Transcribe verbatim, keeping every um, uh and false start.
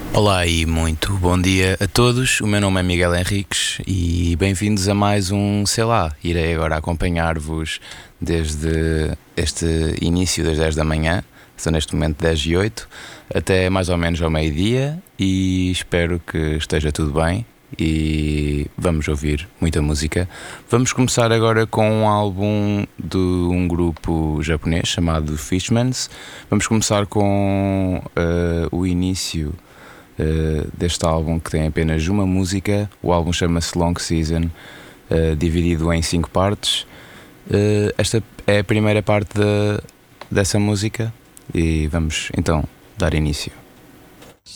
Olá e muito bom dia a todos. O meu nome é Miguel Henriques e bem-vindos a mais um, sei lá, irei agora acompanhar-vos desde este início das dez da manhã, são neste momento dez e oito, até mais ou menos ao meio-dia e espero que esteja tudo bem e vamos ouvir muita música. Vamos começar agora com um álbum de um grupo japonês chamado Fishmans. Vamos começar com uh, o início Uh, deste álbum, que tem apenas uma música. O álbum chama-se Long Season, uh, dividido em cinco partes. Uh, esta é a primeira parte de, dessa música e vamos então dar início.